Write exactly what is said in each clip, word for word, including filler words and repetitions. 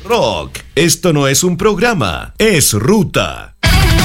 Rock. Esto no es un programa, es ruta.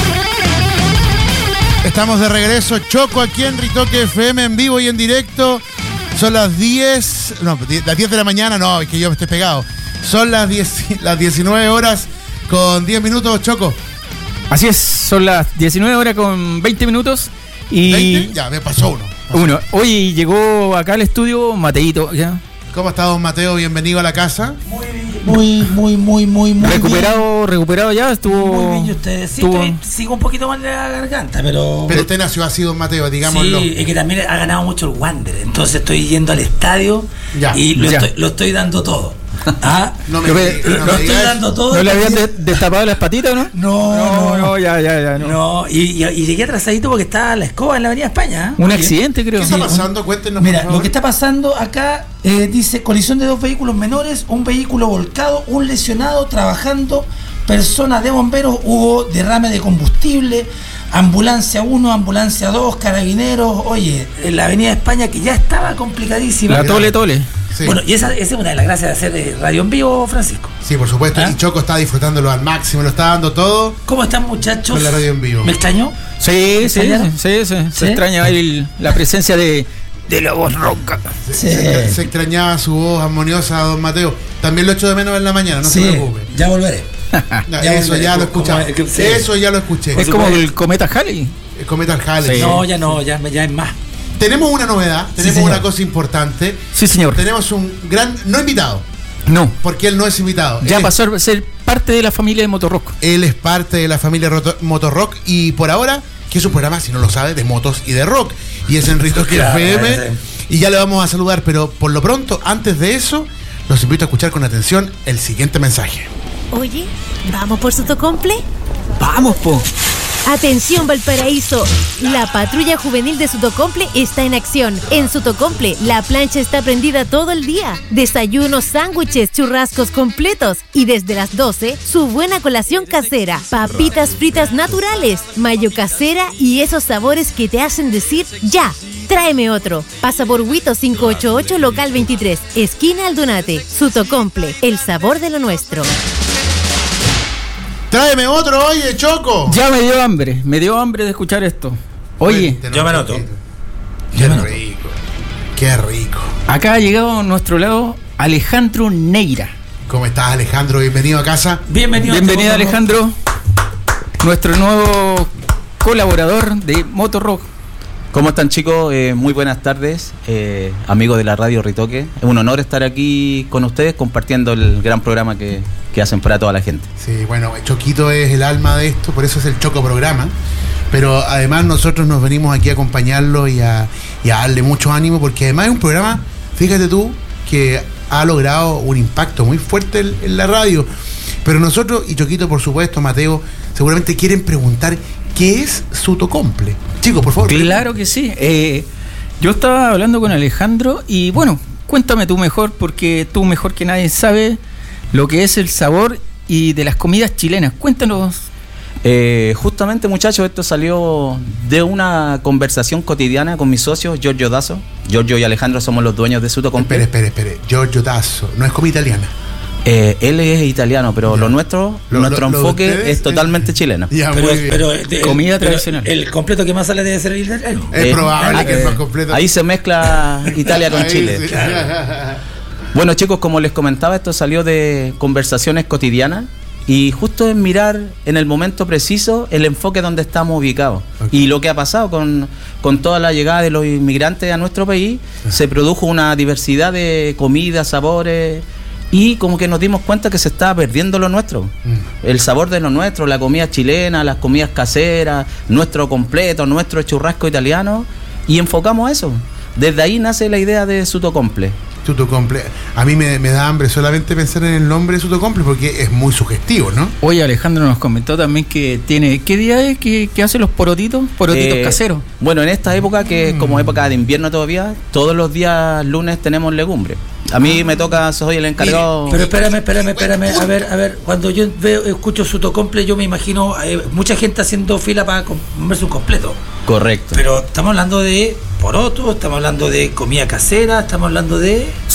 Estamos de regreso, Choco, aquí en Ritoque F M, en vivo y en directo. Son las diez, no, las diez de la mañana, no, es que yo me estoy pegado. Son las diez, las diecinueve horas con diez minutos, Choco. Así es, son las diecinueve horas con veinte minutos y... ¿veinte? Ya, me pasó uno. Pasó uno. Hoy llegó acá al estudio Mateito, ¿ya? ¿Cómo está, don Mateo? Bienvenido a la casa. Muy bien, muy, muy, muy, muy, muy Recuperado, bien. recuperado ya, estuvo... Muy bien, y ustedes. Sí, estuvo... estoy, sigo un poquito mal de la garganta, pero... Pero usted nació así, don Mateo, digámoslo. Sí, es que también ha ganado mucho el Wander, entonces estoy yendo al estadio ya, y lo, ya. Estoy, lo estoy dando todo. ¿Ah? No me, Lo, no lo me estoy digas. dando todo. ¿No le habían de- destapado las patitas o no? No, no, no, ya, ya, ya. No. No, y, y, y llegué atrasadito porque estaba la escoba en la Avenida España. ¿eh? Un Oye, accidente, creo. ¿Qué está pasando? Cuéntenos, Mira, por favor. lo que está pasando acá eh, dice colisión de dos vehículos menores, un vehículo volcado, un lesionado trabajando, personas de bomberos, hubo derrame de combustible, ambulancia uno, ambulancia dos, carabineros, oye, en la Avenida España que ya estaba complicadísima. La tole, tole. Sí. Bueno, y esa, esa es una de las gracias de hacer eh, radio en vivo, Francisco. Sí, por supuesto. ¿Ah? Y Choco está disfrutándolo al máximo, lo está dando todo. ¿Cómo están, muchachos? Con la radio en vivo. ¿Me extrañó? Sí, sí, ¿Extrañaron? sí, sí, sí. ¿Sí? Se extraña el- la presencia de, de la voz ronca. Se, Sí. se- se extrañaba su voz armoniosa, don Mateo. También lo echo de menos en la mañana, no Sí, se preocupe. ya volveré. No, Ya eso volveré, ya lo como- escuchamos. como- sí. Eso ya lo escuché. Es como el cometa Halley. El cometa al Halley. Sí. No, ya no, ya, ya es más. Tenemos una novedad, tenemos señor. una cosa importante. Sí, señor. Tenemos un gran, no invitado, No, porque él no es invitado. ya él, pasó a ser parte de la familia de Motorrock. él es parte de la familia Roto- Motorrock y por ahora, que es un programa, si no lo sabe, de motos y de rock. Y es en Ritoque Claro, F M. sí. Y ya le vamos a saludar, pero por lo pronto, antes de eso, los invito a escuchar con atención el siguiente mensaje. Oye, ¿vamos por Sotocomple? Vamos, po. Atención, Valparaíso, la patrulla juvenil de Sotocomple está en acción. En Sotocomple, la plancha está prendida todo el día. Desayunos, sándwiches, churrascos completos. Y desde las doce, su buena colación casera. Papitas fritas naturales, mayo casera y esos sabores que te hacen decir ¡ya! Tráeme otro. Pasa por Huito quinientos ochenta y ocho, local veintitrés, esquina Aldunate. Sotocomple, el sabor de lo nuestro. Tráeme otro, oye, Choco. Ya me dio hambre, me dio hambre de escuchar esto. Oye, Cuéntenos, yo me anoto. Choquito. Yo Qué me anoto. rico. Qué rico. acá ha llegado a nuestro lado Alejandro Neira. ¿Cómo estás, Alejandro? Bienvenido a casa. Bienvenido. Bienvenido, a este Alejandro, nuestro nuevo colaborador de Motorrock. ¿Cómo están, chicos? Eh, muy buenas tardes, eh, amigos de la radio Ritoque. Es un honor estar aquí con ustedes compartiendo el gran programa que, que hacen para toda la gente. Sí, bueno, Choquito es el alma de esto, por eso es el Choco Programa. Pero además nosotros nos venimos aquí a acompañarlo y a, y a darle mucho ánimo, porque además es un programa, fíjate tú, que ha logrado un impacto muy fuerte en, en la radio. Pero nosotros, y Choquito por supuesto, Mateo, seguramente quieren preguntar qué es Sotocomple. Chicos, por favor. Claro que sí. Eh, yo estaba hablando con Alejandro y bueno, cuéntame tú mejor, porque tú mejor que nadie sabes lo que es el sabor y de las comidas chilenas. Cuéntanos. Eh, justamente, muchachos, esto salió de una conversación cotidiana con mis socios, Giorgio Dazo. Giorgio y Alejandro somos los dueños de Sotocomple. Espere, espere, espere. Giorgio Dazo, no es comida italiana. Eh, él es italiano, pero Ya. lo nuestro, Lo- nuestro lo- lo de enfoque ustedes es totalmente es- chileno. Ya, Pero, muy bien. pero, de- Comida pero tradicional. El completo que más sale debe ser el italiano. es eh, probable ah, que es eh, más completo. Ahí se mezcla Italia con Ahí Chile. sí. Bueno, chicos, como les comentaba, esto salió de conversaciones cotidianas y justo en mirar en el momento preciso el enfoque donde estamos ubicados. Ok. Y lo que ha pasado con, con toda la llegada de los inmigrantes a nuestro país, se produjo una diversidad de comidas, sabores, y como que nos dimos cuenta que se estaba perdiendo lo nuestro. Mm. El sabor de lo nuestro, la comida chilena, las comidas caseras, nuestro completo, nuestro churrasco italiano, y enfocamos eso. Desde ahí nace la idea de Sotocomple. Sotocomple. A mí me, me da hambre solamente pensar en el nombre de Sotocomple porque es muy sugestivo, ¿no? Oye, Alejandro nos comentó también que tiene... ¿Qué día es que, que hace los porotitos? Porotitos Eh, caseros. Bueno, en esta época, que es como época de invierno todavía, todos los días lunes tenemos legumbres. A mí me toca, soy el encargado. Mire, pero espérame, espérame, espérame. A ver, a ver. Cuando yo veo, escucho Sotocomple, yo me imagino eh, mucha gente haciendo fila para comerse un completo. Correcto. Pero estamos hablando de porotos, estamos hablando de comida casera, estamos hablando de...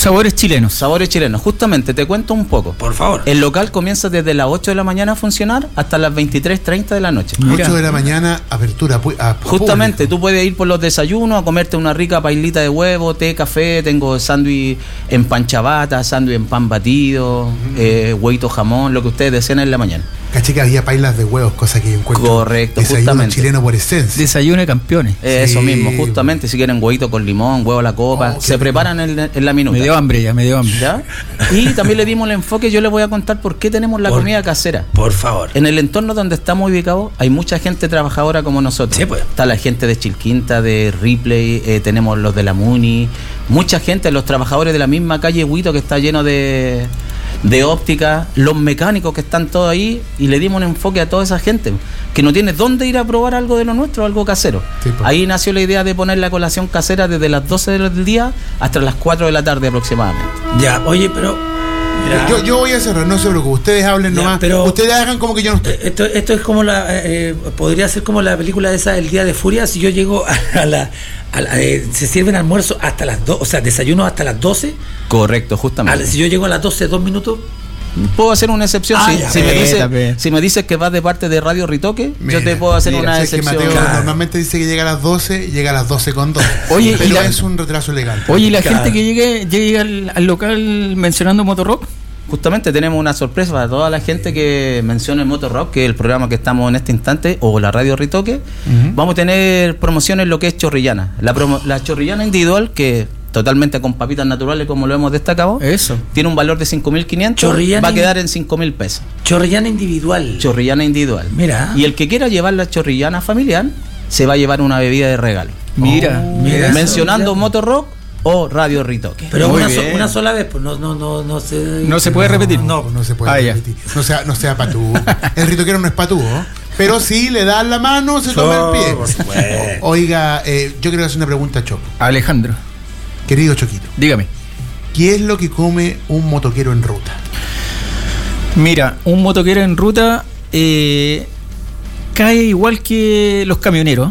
Sabores chilenos. Sabores chilenos. Justamente, te cuento un poco. Por favor. El local comienza desde las ocho de la mañana a funcionar hasta las veintitrés treinta de la noche. Mira. ocho de la mañana, apertura. pu- a- a Justamente, público. tú puedes ir por los desayunos a comerte una rica pailita de huevo, té, café, tengo sándwich en pan chabata, sándwich en pan batido, eh, huevito jamón, lo que ustedes deseen en la mañana. Caché que había pailas de huevos, cosa que yo encuentro. Correcto, desayuno justamente. chileno por esencia. Desayuno de campeones. Eh, Eso Sí. mismo, justamente, si quieren huevito con limón, huevo a la copa, Oh, qué se rico. preparan en, en la minuta. Me dio hambre ya, me dio hambre. ¿Ya? Y también le dimos el enfoque, yo les voy a contar por qué tenemos la Por- comida casera. Por favor. En el entorno donde estamos ubicados hay mucha gente trabajadora como nosotros. Sí, pues. Está la gente de Chilquinta, de Ripley, eh, tenemos los de la Muni, mucha gente, los trabajadores de la misma calle Huito que está lleno de, de óptica, los mecánicos que están todos ahí, y le dimos un enfoque a toda esa gente que no tiene dónde ir a probar algo de lo nuestro, algo casero. Sí, pues. Ahí nació la idea de poner la colación casera desde las doce del día hasta las cuatro de la tarde aproximadamente. Ya, oye, pero. mira, Yo, yo voy a cerrar, no se preocupen. Ustedes hablen Ya, nomás. pero- Ustedes hagan como que yo no estoy. eh, esto, esto es como la. eh, podría ser como la película esa, El Día de Furia. Si yo llego a la. a la- eh, se sirven almuerzo hasta las dos, o sea, desayuno hasta las doce. Correcto, A justamente. la- si yo llego a las doce, dos minutos. Puedo hacer una excepción. Ah, si, ya, si me ve, dices, tape. si me dices que vas de parte de Radio Ritoque, Mira, yo te puedo hacer mira, una si es que excepción. Mateo Claro. normalmente dice que llega a las doce, llega a las doce con dos. Oye, y pero la- es un retraso legal. Oye, ¿y la Claro. gente que llegue, llegue al, al local mencionando Motorrock? Justamente tenemos una sorpresa para toda la gente que mencione Motor Rock, que es el programa que estamos en este instante, o la Radio Ritoque. Vamos a tener promociones en lo que es chorrillana. La, promo- la chorrillana individual, que totalmente con papitas naturales, como lo hemos destacado, Eso. tiene un valor de cinco mil quinientos, Chorrillana va a in- quedar en cinco mil pesos. Chorrillana individual. Chorrillana individual. Mira. Y el que quiera llevar la chorrillana familiar, se va a llevar una bebida de regalo. Mira, mira. Mencionando Eso, Motor Rock o Radio Ritoque. Pero Muy una, so- bien. una sola vez, pues no, no, no, no se. No se puede repetir. No, No se puede Ah, ya. repetir. No sea, no sea patú. El ritoquero no es patú, ¿no? Pero sí le dan la mano, se toma el pie. por supuesto. Oiga, eh, yo quiero hacer una pregunta a Choco. Alejandro, Querido Choquito, dígame. ¿qué es lo que come un motoquero en ruta? Mira, un motoquero en ruta eh, cae igual que los camioneros.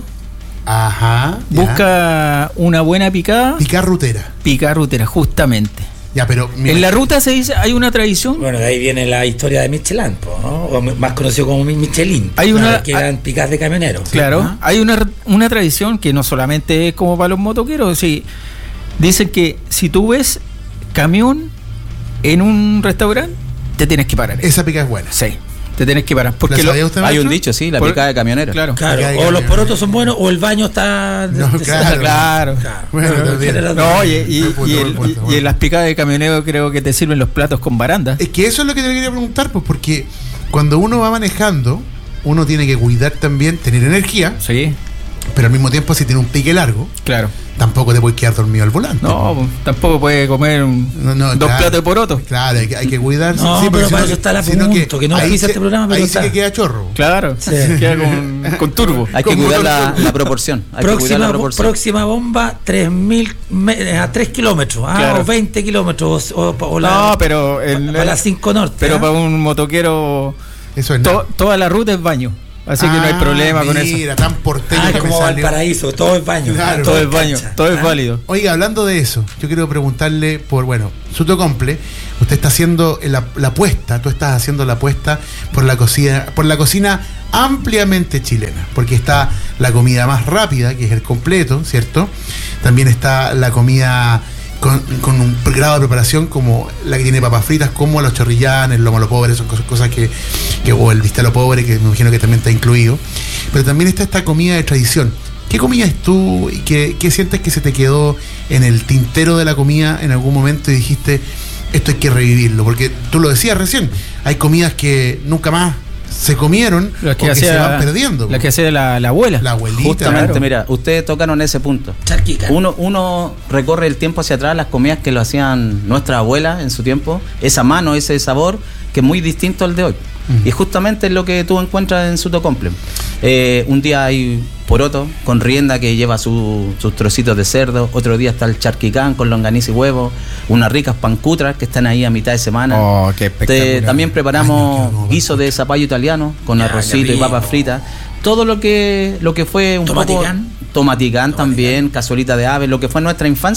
Ajá. ya. Busca una buena picada, Picar rutera. picar rutera, justamente. Ya, pero mira, En la ruta se dice, hay una tradición. Bueno, de ahí viene la historia de Michelin, po, ¿no? O m- más conocido como Mi- Michelin. Hay una- que eran picas de camioneros. Claro, ¿Ah? hay una, una tradición que no solamente es como para los motoqueros, sí. Dicen que si tú ves camión en un restaurante, te tienes que parar. esa pica es buena. Sí, te tienes que parar. Porque ¿La lo- sabía usted, Hay un maestro? dicho, sí, la por- picada de camionero. Claro, Claro, Picada de o los camioneros. porotos son buenos o el baño está. No, de- de- claro. claro. Claro. Bueno, también. Era- No, y, y- Buen punto, y buen el- punto, y- bueno. y en las picadas de camionero creo que te sirven los platos con baranda. Es que eso es lo que te quería preguntar, pues porque cuando uno va manejando, uno tiene que cuidar también, tener energía, Sí, pero al mismo tiempo si tiene un pique largo, claro. tampoco te puedes quedar dormido al volante. No, tampoco puede comer un- No, no, dos claro. platos de poroto. Claro, hay que, hay que cuidarse. No, porque pero si para eso está la sino punto, que no ahí pisa se- este programa, pero Ahí está. sí que queda chorro. Claro, Sí. queda con, con turbo. Hay que Como cuidar motor la, turbo. la proporción. Hay que cuidar Próxima, la bo- proporción. próxima bomba, tres mil me- a tres kilómetros, ah, Claro. o veinte kilómetros, o, o- o la, No, pero el- para las cinco norte. Pero ¿ah? para un motoquero, Eso es to- nada. toda la ruta es baño. Así que no hay Ah, problema con eso. Mira, tan porteño Ah, que como me salió. Valparaíso, todo es baño. Claro. Todo es cancha. baño, todo es Ah. válido. Oiga, hablando de eso, yo quiero preguntarle por, bueno, Sutocomple, usted está haciendo la, la apuesta, tú estás haciendo la apuesta por la cocina, por la cocina ampliamente chilena, porque está la comida más rápida, que es el completo, ¿cierto? También está la comida con, con un grado de preparación como la que tiene papas fritas, como los chorrillanes, el lomo a lo pobre, son cosas, cosas que, que, o el bistec a lo pobre, que me imagino que también está incluido. Pero también está esta comida de tradición. ¿Qué comías tú y qué, qué sientes que se te quedó en el tintero de la comida en algún momento y dijiste, esto hay que revivirlo? Porque tú lo decías recién, hay comidas que nunca más se comieron Las o que que se hacía, van perdiendo. las que hacía la, la abuela. La abuelita. Justamente, Claro. mira, ustedes tocaron ese punto. Charquica. Uno, uno recorre el tiempo hacia atrás, las comidas que lo hacían nuestras abuelas en su tiempo, esa mano, ese sabor, que es muy distinto al de hoy. Mm. Y justamente es lo que tú encuentras en Sutocomple. Eh, un día hay poroto con rienda que lleva su- sus trocitos de cerdo, otro día está el charquicán con longaniza y huevo, unas ricas pancutras que están ahí a mitad de semana. Oh, qué Te- espectacular. también Ay, preparamos no quiero comer guiso de zapallo italiano con Ya, arrocito qué y papas rico. fritas. Todo lo que lo que fue un ¿Tomaticán? poco tomaticán también, cazuelita de ave, lo que fue nuestra infancia,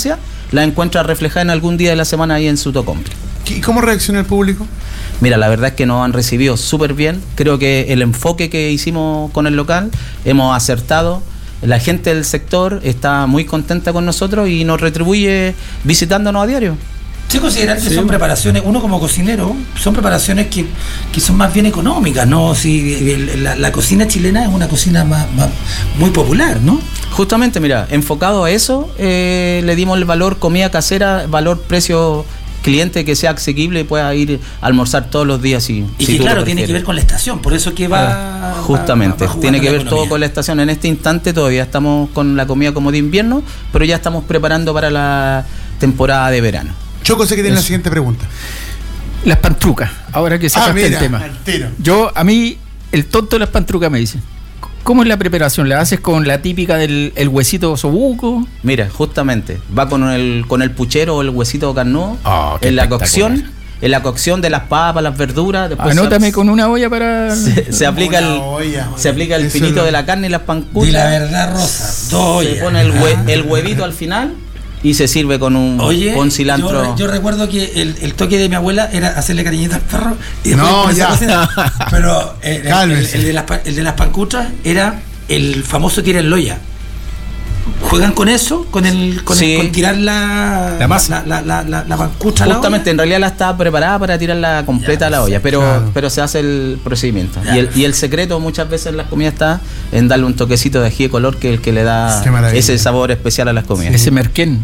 la encuentra reflejada en algún día de la semana ahí en su Tocomple. ¿Y cómo reacciona el público? Mira, la verdad es que nos han recibido súper bien. Creo que el enfoque que hicimos con el local, hemos acertado. La gente del sector está muy contenta con nosotros y nos retribuye visitándonos a diario. Sí, considerar que sí. Son preparaciones, uno como cocinero, son preparaciones que, que son más bien económicas, ¿no? Si la, la cocina chilena es una cocina más, más muy popular, ¿no? Justamente, mira, enfocado a eso, eh, le dimos el valor comida casera, valor precio cliente que sea asequible y pueda ir a almorzar todos los días. Si, y si que tú claro, tiene que ver con la estación, por eso que va... Justamente, va, va, va tiene que ver la todo con la estación. En este instante todavía estamos con la comida como de invierno, pero ya estamos preparando para la temporada de verano. Choco, sé que tiene la siguiente pregunta. Las pantrucas, ahora que sacaste ah, mira, el tema. Altero. Yo, a mí, el tonto de las pantrucas me dicen, ¿cómo es la preparación? ¿La haces con la típica del el huesito osobuco? Mira, justamente, va con el con el puchero o el huesito carnudo, oh, en la cocción, en la cocción de las papas, las verduras. Después Anótame se, con una olla para... Se, se aplica el olla, se aplica el finito de la carne y las pancutas. Y la verdad, Rosa, dos Se ollas. pone el, hue, el huevito al final y se sirve con un Oye, con cilantro. Yo, yo recuerdo que el, el toque de mi abuela era hacerle cariñito al perro y después no, ya. Cocina, pero eh, el, el, el, de las, el de las pancutas era el famoso tira en loya. ¿Juegan con eso? ¿Con el con, sí. el, con tirar la la masa? La, la, la, la, la pancucha Justamente, en realidad la está preparada para tirarla completa ya, a la olla, pero, claro. pero se hace el procedimiento. Ya, y, el, y el secreto muchas veces en las comidas está en darle un toquecito de ají de color, que es el que le da ese sabor especial a las comidas. Ese merquén.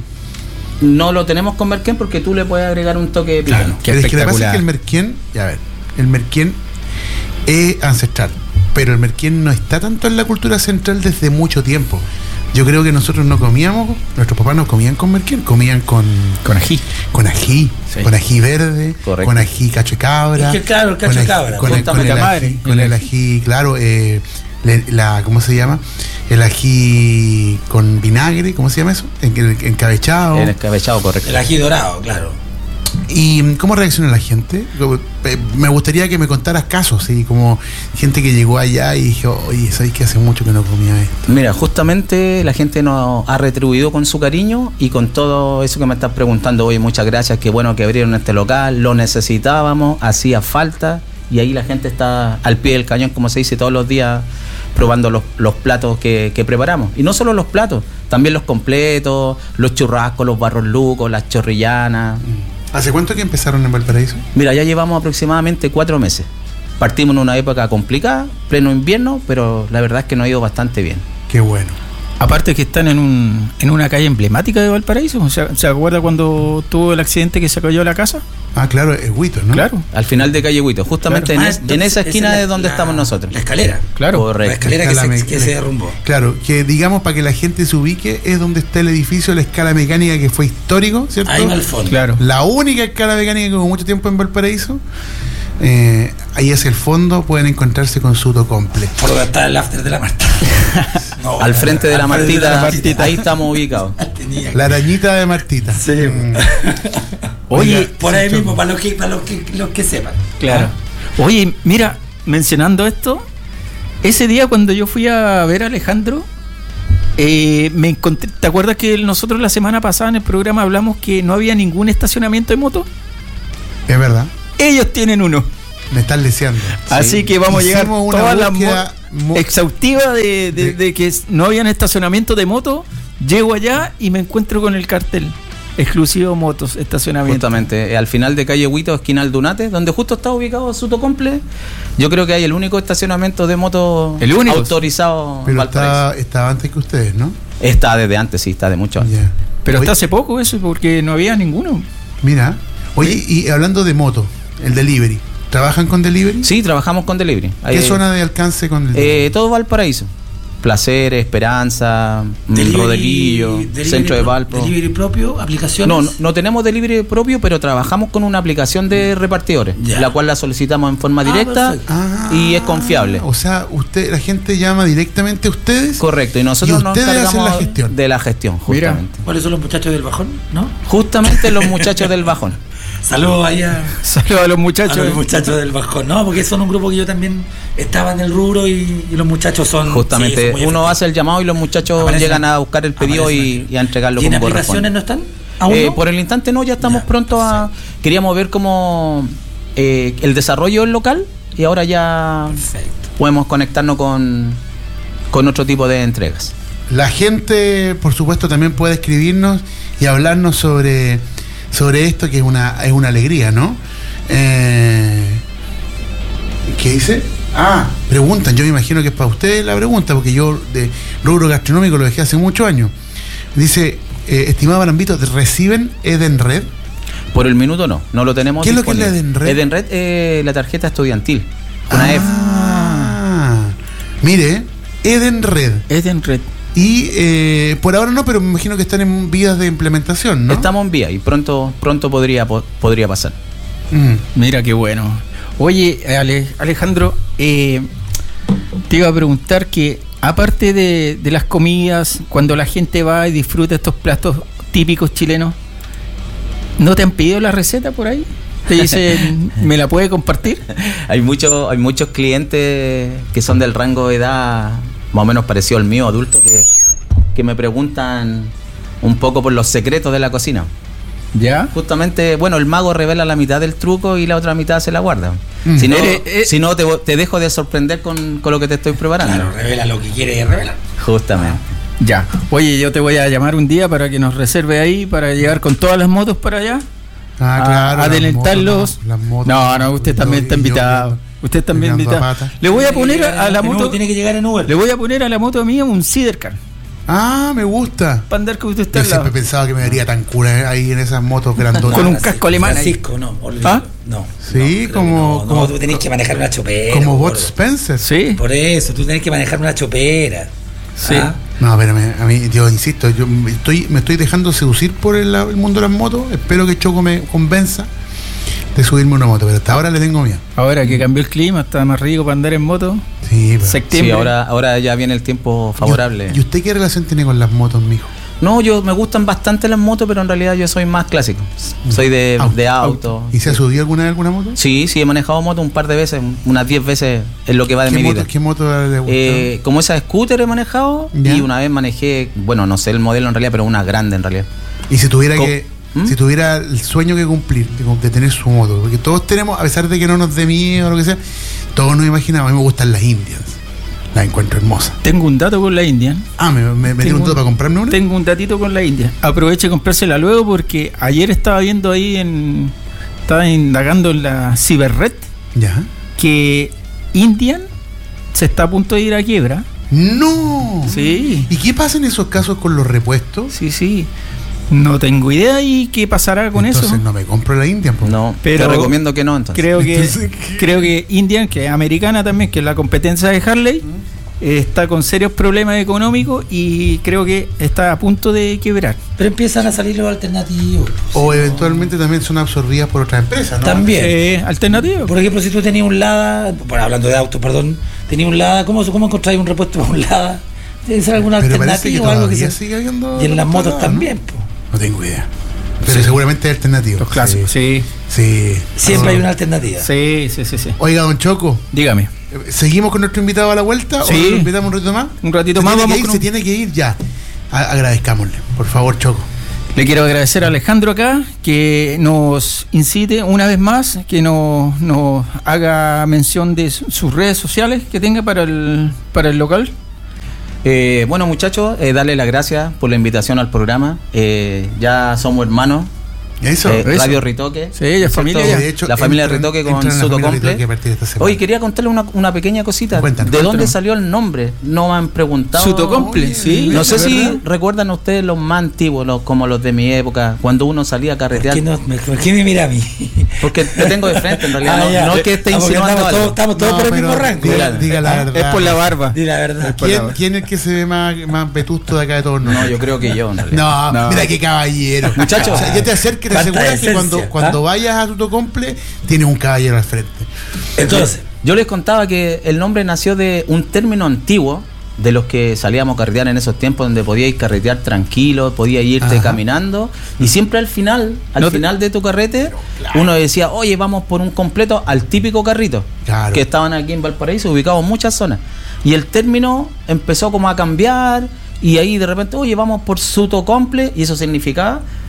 No lo tenemos con merquén porque tú le puedes agregar un toque de picante. Claro, qué Pero es que lo que pasa espectacular. es que el merquén, ya ver, el merquén es ancestral, pero el merquén no está tanto en la cultura central desde mucho tiempo. Yo creo que nosotros no comíamos, nuestros papás no comían con merquén, comían con Con ají. con ají, Sí. con ají verde, Correcto. con ají cacho de cabra. Es que claro, el cacho con de ají- cabra, Con, el, con el la ají, madre. con el ají, claro, eh, le- la, ¿cómo se llama? El ají con vinagre, ¿cómo se llama eso? En, en- encabechado. El escabechado, correcto. El ají dorado, claro. ¿Y cómo reacciona la gente? Como, eh, Me gustaría que me contaras casos, ¿sí? Como gente que llegó allá y dijo, oye, ¿sabes que hace mucho que no comía esto? Mira, justamente la gente nos ha retribuido con su cariño y con todo eso que me estás preguntando. Oye, muchas gracias, qué bueno que abrieron este local, lo necesitábamos, hacía falta, y ahí la gente está al pie del cañón, como se dice, todos los días probando los, los platos que, que preparamos. Y no solo los platos, también los completos, los churrascos, los barros lucos, las chorrillanas. ¿Hace cuánto que empezaron en Valparaíso? Mira, ya llevamos aproximadamente cuatro meses. Partimos en una época complicada, pleno invierno, pero la verdad es que nos ha ido bastante bien. Qué bueno. Aparte que están en un en una calle emblemática de Valparaíso. ¿Se, ¿se acuerda cuando tuvo el accidente que se cayó la casa? Ah, claro, es Huito, ¿no? Claro, Al final de calle Huito, justamente Claro. en, Ah, es- en entonces, esa esquina esa es de la- donde la- estamos nosotros. La escalera. claro. La Correcto. escalera que, Está la se, me- que se derrumbó. Claro, que digamos para que la gente se ubique, es donde está el edificio, la escala mecánica que fue histórico, ¿cierto? Ahí va al fondo. Claro. La única escala mecánica que hubo mucho tiempo en Valparaíso. Eh, ahí hacia el fondo pueden encontrarse con su Tocomple. Por donde está el after de la Marta. No, Al frente de la al frente Martita, ahí estamos ubicados. Tenía que- La arañita de Martita. Sí. Mm. Oye, Oiga, Por ahí sí, mismo, Choco. para los que, para los que, los que sepan. Claro. Ah, Oye, mira, mencionando esto, ese día cuando yo fui a ver a Alejandro, eh, me encontré, ¿te acuerdas que nosotros la semana pasada en el programa hablamos que no había ningún estacionamiento de moto? Es verdad, Ellos tienen uno. me están deseando. Así que vamos a llegar Hicimos una todas las búsqueda mo- mo- exhaustiva de, de- de- de que no habían estacionamiento de moto. Llego allá y me encuentro con el cartel exclusivo motos, estacionamiento. Justamente, eh, al final de calle Huito, esquina al Dunate, donde justo está ubicado su Tocomple, yo creo que hay el único estacionamiento de moto ¿El único? autorizado en Pero Valparaíso. estaba, estaba antes que ustedes, ¿no? Está desde antes, sí, está de mucho antes. Ya. Pero Oye, hasta hace poco eso, porque no había ninguno. Mira, oye, y hablando de moto, el delivery, ¿trabajan con delivery? Sí, trabajamos con delivery. ¿Qué Hay- zona de alcance con el Eh, todo Valparaíso. Placer, Esperanza, mm, Delivery- Rodelillo, delivery Centro de pro- Valpo. Delivery propio, aplicaciones. No, no, no tenemos delivery propio, pero trabajamos con una aplicación de repartidores, Ya. la cual la solicitamos en forma Ah, directa perfecto. Ah, y es confiable. O sea, usted, la gente llama directamente a ustedes. Correcto, y nosotros Y nos ustedes hacen encargamos la gestión. de la gestión, Mira. justamente. ¿Cuáles son los muchachos del bajón? ¿No? Justamente los muchachos del bajón. Saludos ahí a, Saludos a los a muchachos. los muchachos del bajón. No, porque son un grupo que yo también estaba en el rubro y, y los muchachos son. sí, Justamente, son muy uno efectivos. hace el llamado y los muchachos Aparecen- llegan a buscar el pedido y, aparecen- y a entregarlo ¿Y en como aplicaciones corresponde. no están? ¿Aún Eh, no? por el instante no, ya estamos Ya, pronto a... Queríamos ver cómo eh, el desarrollo del local y ahora ya Perfecto. podemos conectarnos con, con otro tipo de entregas. La gente, por supuesto, también puede escribirnos y hablarnos sobre, sobre esto, que es una, es una alegría, ¿no? Eh, ¿Qué dice? Ah, preguntan, yo me imagino que es para ustedes la pregunta, porque yo de rubro gastronómico lo dejé hace muchos años. Dice, eh, estimado Barambito, ¿reciben Edenred? Por el minuto no, no lo tenemos. ¿Qué es lo que es la disponible. Edenred? Edenred es la tarjeta estudiantil, una F. Ah, mire, Edenred. Edenred. Y eh, por ahora no, pero me imagino que están en vías de implementación, ¿no? Estamos en vía y pronto pronto podría po- podría pasar. Mm. Mira qué bueno. Oye, Ale- Alejandro, eh, te iba a preguntar que aparte de, de las comidas, cuando la gente va y disfruta estos platos típicos chilenos, ¿no te han pedido la receta por ahí? Te dicen, ¿me la puede compartir? Hay muchos hay muchos clientes que son del rango de edad más o menos parecido al mío, adulto, que, que me preguntan un poco por los secretos de la cocina. ¿Ya? Justamente, bueno, el mago revela la mitad del truco y la otra mitad se la guarda. Mm. Si no, Eres- eh, si no te, te dejo de sorprender con, con lo que te estoy preparando. Claro, revela lo que quiere revelar. Justamente. Ya. Oye, yo te voy a llamar un día para que nos reserve ahí, para llegar con todas las motos para allá. Ah, a- claro. a las adelantarlos. motos, las motos. No, no, usted también Yo- está yo- invitado. yo- Usted también pegando invitado. a pata. Le voy a Tiene que poner llegar a la en Uber, moto. Tiene que llegar en Uber. Le voy a poner a la moto mía un Sidercar. Ah, me gusta. Para andar con usted está Yo al lado. siempre pensaba que me daría tan cura ahí en esas motos grandotas. Con un Francisco, casco alemán ahí. Francisco, no, olvídalo. ¿Ah? No. Sí, no, como- No, como- no, tú tenés que manejar una chopera. Como gordo. Bot Spencer. Sí. Por eso, tú tenés que manejar una chopera. Sí. ¿Ah? No, pero me- a mí, yo insisto, yo me estoy, me estoy dejando seducir por el, el mundo de las motos. Espero que Choco me convenza de subirme una moto, pero hasta ahora le tengo miedo. Ahora que cambió el clima, está más rico para andar en moto. Sí, pero- Septiembre. Sí, ahora, ahora ya viene el tiempo favorable. ¿Y usted qué relación tiene con las motos, mijo? No, yo me gustan bastante las motos, pero en realidad yo soy más clásico. Soy de, Auto, de auto. ¿Y se ha subido alguna vez alguna moto? Sí, sí, he manejado moto un par de veces, unas diez veces en lo que va de ¿Qué mi moto, vida. ¿Qué moto le gusta? Eh, como esa scooter he manejado Ya. y una vez manejé, bueno, no sé el modelo en realidad, pero una grande en realidad. Y si tuviera co- que, ¿Mm? si tuviera el sueño que cumplir, de, de tener su moto, porque todos tenemos, a pesar de que no nos dé miedo o lo que sea, todos nos imaginamos. A mí me gustan las Indians, las encuentro hermosas. Tengo un dato con la Indian. Ah, me, me metí Tengo un todo un- para comprarme una. Tengo un datito con la India. Aproveche de comprársela luego porque ayer estaba viendo ahí en. Estaba indagando en la Ciberred Ya. que Indian se está a punto de ir a quiebra. ¡No! Sí. ¿Y qué pasa en esos casos con los repuestos? Sí, sí. No tengo idea y qué pasará con Entonces eso. no me compro la Indian. po. No, Pero te recomiendo que no entonces. Creo que Entonces, creo que Indian, que es americana también, que es la competencia de Harley, eh, está con serios problemas económicos y creo que está a punto de quebrar. Pero empiezan a salir los alternativos. O eventualmente también son absorbidas por otras empresas, ¿no? También. Eh, alternativa. Por ejemplo, si tú tenías un Lada, bueno, hablando de autos, perdón, tenías un Lada, ¿cómo, cómo encontráis un repuesto para un Lada? Tiene que ser alguna Pero parece que alternativa o algo que todavía se... sigue habiendo. Y en las motos repuestos, ¿no? también, po. No tengo idea. Pero seguramente es alternativo. Los clásicos. Sí. Sí. Siempre Sí. hay una alternativa. Sí, sí, sí, sí. Oiga, don Choco, Dígame. ¿seguimos con nuestro invitado a la vuelta? Sí. ¿O lo invitamos un ratito más? Un ratito Se más, tiene vamos que ir, con se un- tiene que ir ya. A- agradezcámosle, por favor, Choco. Le quiero agradecer a Alejandro acá que nos incite una vez más, que nos, nos haga mención de su- sus redes sociales que tenga para el, para el local. Eh, bueno, muchachos, eh, darle las gracias por la invitación al programa. Eh, ya somos hermanos. Eso, Eh, eso. Radio Ritoque. Sí, ella es ¿cierto? familia ya. De hecho, la familia entran- Ritoque con entran en la Soto familia Comple. Ritoque a partir de esta semana. Hoy quería contarle una, una pequeña cosita. Cuéntanos, ¿De dónde cuéntanos. salió el nombre? No me han preguntado. Soto Comple, Oye, sí. No sé ¿verdad? si recuerdan ustedes los más antiguos, los, como los de mi época, cuando uno salía a ¿Por carretear. qué, no, me- ¿Por qué me mira a mí? Porque te tengo de frente, en realidad. Ah, no, ya. no que esté Ah, porque insinuando estamos algo. todos, estamos todos No, por el pero mismo rango. Diga, Claro. diga la verdad. Es por la barba. Di la verdad. por la ¿Quién, barba. quién es el que se ve más, más vetusto de acá de todos No, nosotros? yo creo que yo, en realidad. No, No. mira qué caballero. Muchachos. O sea, ya te acerques, te Falta aseguras de que esencia, cuando, ¿ah? cuando vayas a tu comple, tienes un caballero al frente. Entonces, Yo les contaba que el nombre nació de un término antiguo de los que salíamos a carretear en esos tiempos donde podíais carretear tranquilo, podías irte Ajá. caminando y siempre al final, al No te- final de tu carrete, claro. uno decía, oye, vamos por un completo al típico carrito, Claro. que estaban aquí en Valparaíso, ubicados en muchas zonas. Y el término empezó como a cambiar y ahí de repente, oye, vamos por Soto Comple, y eso significaba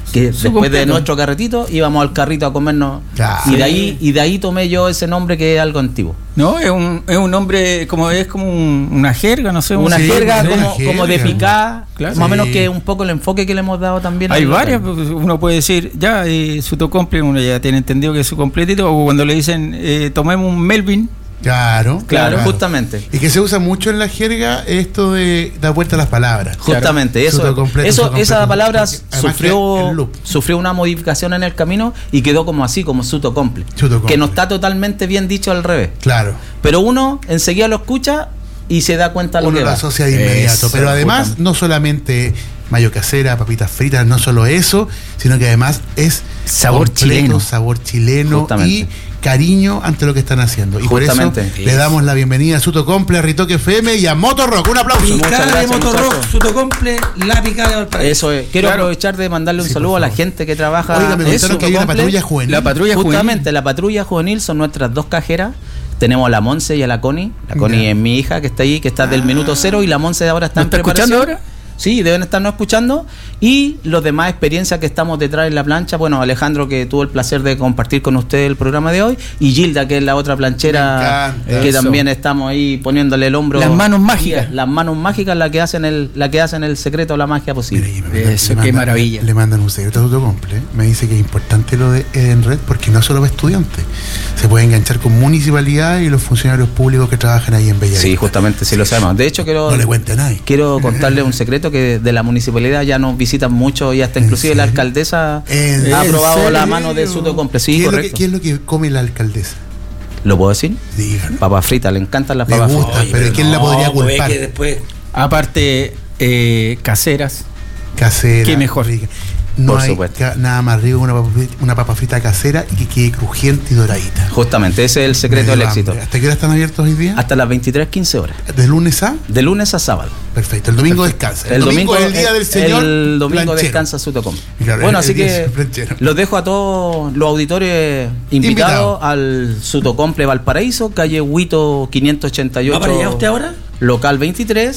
que Su después completo. de nuestro carretito íbamos al carrito a comernos. Claro. Y de ahí y de ahí tomé yo ese nombre que es algo antiguo. No, es un, es un nombre, como es como un- una jerga, no sé. un- Una Sí, jerga una como, jerga. como de picar, Claro. más o menos Sí. que un poco el enfoque que le hemos dado también. Hay al- varias, pues, uno puede decir, ya, eh, su comple, uno ya tiene entendido que es su completito, o cuando le dicen, eh, tomemos un Melvin, Claro, Claro, justamente. Y que se usa mucho en la jerga esto de dar vuelta a las palabras. Justamente, Suto eso, completo, eso suto esa completo, palabra porque además queda sufrió, el loop. sufrió una modificación en el camino y quedó como así, como suto comple, Suto comple. que no está totalmente bien dicho al revés. Claro. Pero uno enseguida lo escucha y se da cuenta de lo Uno que lo va. asocia de inmediato. Eso, Pero además, justamente. no solamente mayo casera, papitas fritas, no solo eso, sino que además es Sabor completo, chileno. sabor chileno Justamente. y cariño ante lo que están haciendo. Y Justamente. por eso le damos la bienvenida a Suto Comple, a Ritoque F M y a Moto Rock. Un aplauso. Muchas Picada de gracias, Motorrock, muchachos. Sutocomple, la picada de Valparaíso. Eso es. Quiero Claro. aprovechar de mandarle un Sí, saludo por a la favor. gente que trabaja. Oiga, me en contaron que hay una Sutocomple. patrulla juvenil. la patrulla Justamente, juvenil. la patrulla juvenil son nuestras dos cajeras. Tenemos a la Monse y a la Connie. La Connie Ya. es mi hija que está ahí, que está del minuto cero, y la Monse ahora está ¿Nos en está preparación. escuchando ahora? Sí, deben estarnos escuchando. Y los demás experiencias que estamos detrás en la plancha. Bueno, Alejandro, que tuvo el placer de compartir con usted el programa de hoy. Y Gilda, que es la otra planchera, Me encanta. que Eso. también estamos ahí poniéndole el hombro. Las manos mágicas. Las manos mágicas, la que hacen el, la que hacen el secreto, la magia posible. Mira, y me mandan- Eso, le qué mandan- maravilla. Le mandan un secreto a Suto Comple. Me dice que es importante lo de Edenred porque no solo para estudiantes. Se puede enganchar con municipalidades y los funcionarios públicos que trabajan ahí en Bellavista. Sí, justamente, sí lo sabemos. De hecho, quiero, No le cuente a nadie. quiero contarle un secreto que de la municipalidad ya nos visitan mucho y hasta ¿En inclusive la serio? alcaldesa ¿En ha aprobado serio? la mano de Suto Comple. Sí, ¿Qué es lo que- correcto. ¿Qué es lo que come la alcaldesa? ¿Lo puedo decir? Díganos. Papas fritas, le encantan las Le papas gusta. fritas. pero ¿quién la podría pues, culpar? que después Aparte, eh, caseras. Casera. Qué mejor. rica. No Por hay supuesto. ca- nada más rico que una papa, frita, una papa frita casera y que quede crujiente y doradita. Justamente, ese es el secreto Me del dio éxito. hambre. ¿Hasta qué hora están abiertos hoy día? Hasta las veintitrés quince horas. ¿De lunes a? De lunes a sábado. Perfecto. El domingo descansa. El domingo es el día del señor. El domingo planchero. descansa Suto Comple. Claro, Bueno, el- así el día que del planchero. los dejo a todos los auditores Invitado. invitados al Suto Comple Valparaíso, calle Huito quinientos ochenta y ocho. ¿va para allá usted ahora? Local veintitrés.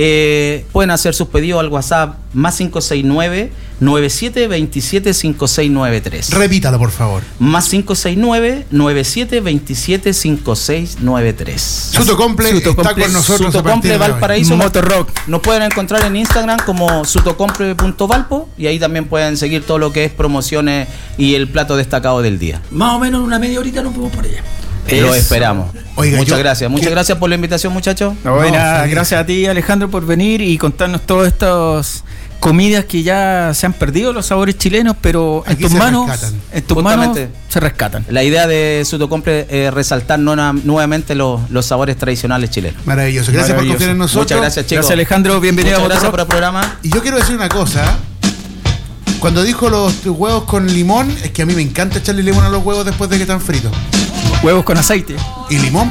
Eh, pueden hacer sus pedidos al WhatsApp más cinco seis nueve, nueve siete dos siete, cinco seis nueve tres. Repítalo, por favor. Más cinco seis nueve, nueve siete dos siete, cinco seis nueve tres. Suto Comple Suto está Comple, con nosotros Suto a partir Comple de hoy. Valparaíso. Motorrock. Nos pueden encontrar en Instagram como sutocomple punto valpo y ahí también pueden seguir todo lo que es promociones y el plato destacado del día. Más o menos en una media horita nos fuimos por allá. Lo Eso. esperamos. Oiga, muchas yo- gracias. Muchas ¿qué- gracias por la invitación, muchachos. No, No, nada, feliz. gracias a ti, Alejandro, por venir y contarnos todas estas comidas que ya se han perdido los sabores chilenos, pero en Aquí tus se manos, rescatan. en tus manos Justamente. se rescatan. La idea de Sutocomple es resaltar nona- nuevamente los, los sabores tradicionales chilenos. Maravilloso. Gracias Maravilloso. por confiar en nosotros. Muchas gracias, chicos. Gracias, Alejandro, bienvenido Muchas a gracias Motorrock. por el programa. Y yo quiero decir una cosa. Cuando dijo los huevos con limón, es que a mí me encanta echarle limón a los huevos después de que están fritos. Huevos con aceite. Y limón